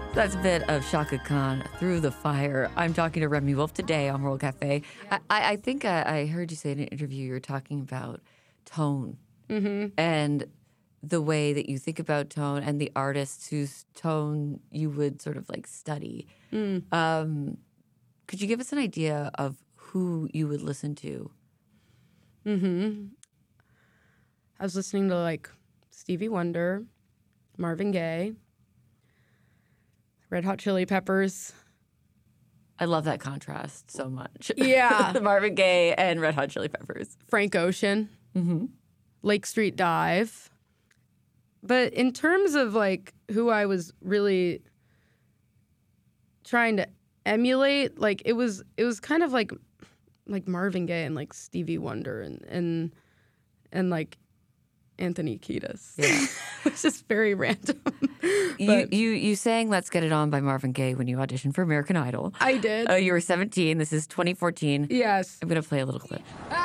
That's a bit of Shaka Khan, Through the Fire. I'm talking to Remy Wolf today on World Cafe. Yeah. I think I heard you say in an interview you were talking about tone and the way that you think about tone and the artists whose tone you would sort of like study. Could you give us an idea of who you would listen to? I was listening to like Stevie Wonder, Marvin Gaye, Red Hot Chili Peppers. I love that contrast so much. Yeah. Marvin Gaye and Red Hot Chili Peppers. Frank Ocean, Lake Street Dive. But in terms of like who I was really trying to emulate, like it was kind of like Marvin Gaye and like Stevie Wonder and like Anthony Kiedis. Yeah. Which is very random. You sang Let's Get It On by Marvin Gaye when you auditioned for American Idol. I did. You were 17. This is 2014. Yes. I'm going to play a little clip.